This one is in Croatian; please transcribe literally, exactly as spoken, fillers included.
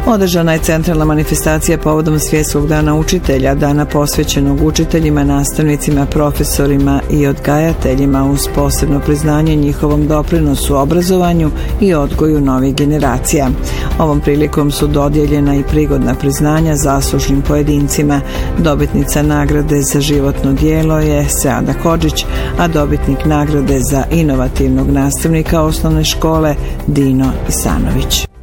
Održana je centralna manifestacija povodom Svjetskog dana učitelja, dana posvećenog učiteljima, nastavnicima, profesorima i odgajateljima uz posebno priznanje njihovom doprinosu obrazovanju i odgoju novih generacija. Ovom prilikom su dodijeljena i prigodna priznanja zaslužnim pojedincima. Dobitnica nagrade za životno djelo je Seada Hodžić, a dobitnik nagrade za inovativnog nastavnika osnovne škole Dino Isanović.